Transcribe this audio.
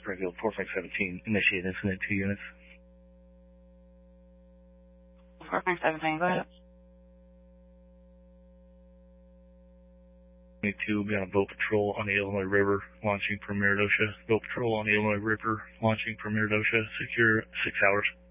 Springfield 4517, initiate incident 2 units. 4517, go ahead. 22 will be on a boat patrol on the Illinois River, launching from Meridosha. Boat patrol on the Illinois River, launching from Meridosha, secure 6 hours.